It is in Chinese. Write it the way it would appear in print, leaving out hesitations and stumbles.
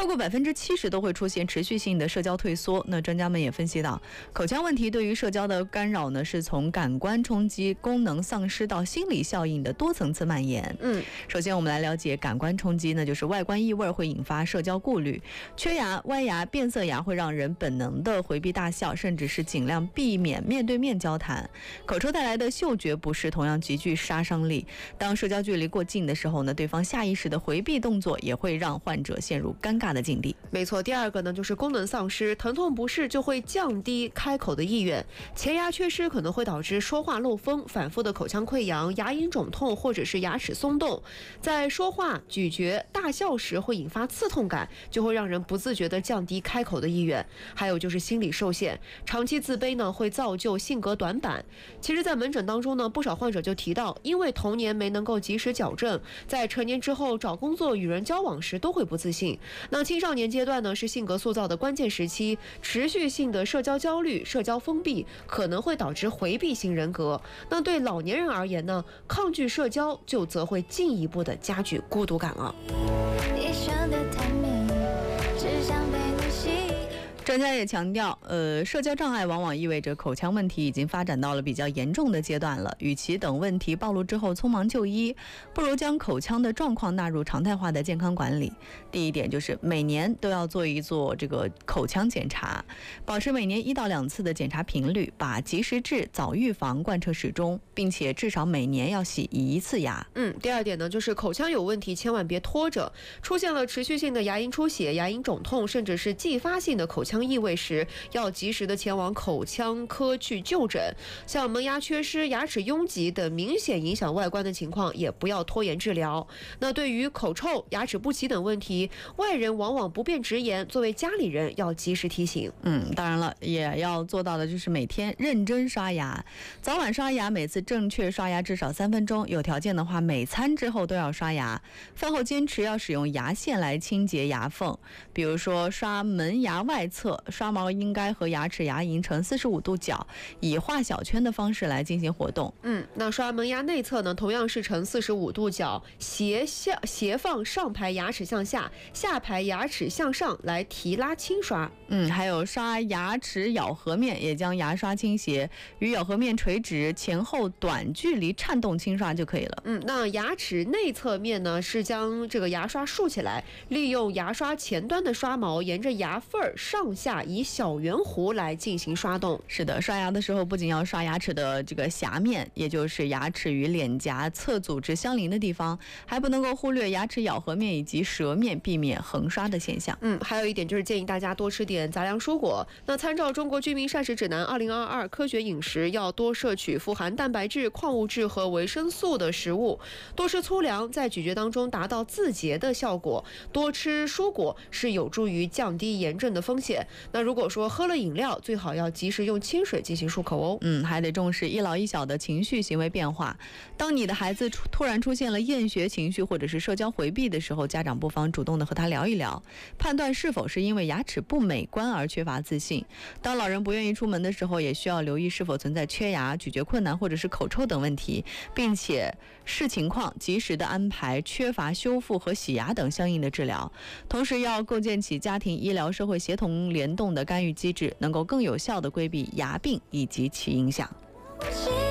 超过70%都会出现持续性的社交退缩。那专家们也分析到，口腔问题对于社交的干扰呢，是从感官冲击、功能丧失到心理效应的多层次蔓延。首先我们来了解感官冲击呢，就是外观异味会引发社交顾虑，缺牙、歪牙、变色牙会让人本能的回避大笑，甚至是尽量避免面对面交谈。口臭带来的嗅觉不适同样极具杀伤力，当社交距离过近的时候呢，对方下意识的回避动作也会让患者陷入尴尬的境地。 没错，第二个呢就是功能丧失，疼痛不适就会降低开口的意愿，前牙缺失可能会导致说话漏风、反复的口腔溃疡、牙龈肿痛或者是牙齿松动，在说话、咀嚼、大笑时会引发刺痛感，就会让人不自觉地降低开口的意愿。还有就是心理受限，长期自卑呢会造就性格短板。其实在门诊当中呢，不少患者就提到，因为童年没能够及时矫正，在成年之后找工作、与人交往时都会不自信。那青少年阶段呢是性格塑造的关键时期，持续性的社交焦虑、社交封闭可能会导致回避型人格。那对老年人而言呢，抗拒社交就则会进一步的加剧孤独感了。 专家也强调，社交障碍往往意味着口腔问题已经发展到了比较严重的阶段了。与其等问题暴露之后匆忙就医，不如将口腔的状况纳入常态化的健康管理。第一点就是每年都要做一做这个口腔检查，保持每年1到2次的检查频率，把及时治、早预防贯彻始终，并且至少每年要洗1次牙。 第二点呢，就是口腔有问题千万别拖着，出现了持续性的牙龈出血、牙龈肿痛，甚至是继发性的口腔异味时，要及时的前往口腔科去就诊。像门牙缺失、牙齿拥挤等明显影响外观的情况，也不要拖延治疗。那对于口臭、牙齿不齐等问题，外人往往不便直言，作为家里人要及时提醒。 当然了，也要做到的就是每天认真刷牙，早晚刷牙，每次正确刷牙至少3分钟，有条件的话每餐之后都要刷牙，饭后坚持要使用牙线来清洁牙缝，比如说刷门牙外侧，刷毛应该和牙齿牙龈呈45度角，以画小圈的方式来进行活动。 那刷门牙内侧呢，同样是呈45度角，斜放上排牙齿向下，下排牙齿向上来提拉轻刷。 还有刷牙齿咬合面，也将牙刷倾斜，与咬合面垂直，前后短距离颤动轻刷就可以了。 那牙齿内侧面呢，是将这个牙刷竖起来，利用牙刷前端的刷毛沿着牙缝上下以小圆弧来进行刷动。 是的，刷牙的时候不仅要刷牙齿的这个狭面，也就是牙齿与脸颊侧组织相邻的地方，还不能够忽略牙齿咬合面以及舌面，避免横刷的现象。 还有一点就是建议大家多吃点杂粮蔬果。那参照中国居民膳食指南2022科学饮食，要多摄取富含蛋白质、矿物质和维生素的食物，多吃粗粮，在咀嚼当中达到自洁的效果。多吃蔬果是有助于降低炎症的风险。那如果说喝了饮料，最好要及时用清水进行漱口哦。 还得重视一老一小的情绪行为变化。当你的孩子突然出现了厌学情绪或者是社交回避的时候，家长不妨主动的和他聊一聊，判断是否是因为牙齿不美观而缺乏自信。当老人不愿意出门的时候，也需要留意是否存在缺牙、咀嚼困难或者是口臭等问题，并且视情况及时的安排缺乏修复和洗牙等相应的治疗。同时要构建起家庭医疗社会协同联动的干预机制，能够更有效地规避牙病以及其影响。